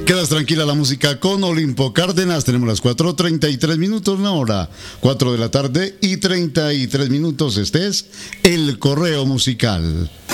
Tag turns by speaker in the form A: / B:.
A: quedas tranquila la música con Olimpo Cárdenas. Tenemos las 4:33 la hora, 4 de la tarde y 33 minutos. Este es el correo musical.